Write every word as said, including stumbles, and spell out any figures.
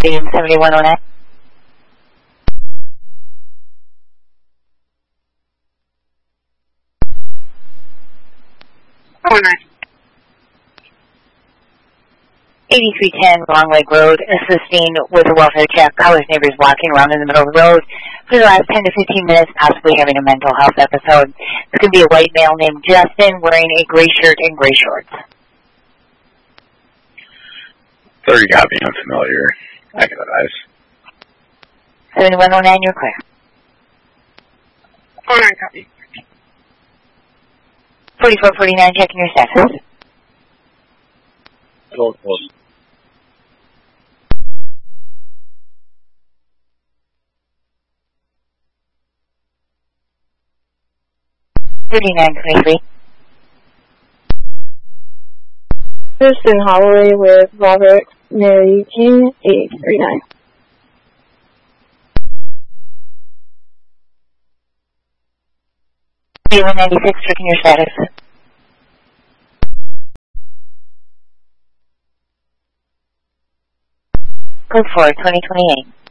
Stadium seventy-one oh nine. Oh, nine. eighty-three ten Long Lake Road, assisting with a welfare check. College neighbors walking around in the middle of the road for the last ten to fifteen minutes, possibly having a mental health episode. This could be a white male named Justin wearing a gray shirt and gray shorts. thirty copy unfamiliar. I got eyes. seventy-one oh nine, you're clear. Oh, nine copy. forty-four forty-nine, checking your status. Gold, gold. thirty-nine twenty-three. Kristen Holloway with Robert Mary King, eight thirty-nine. one ninety-six, checking your status. Code four, twenty twenty-eight.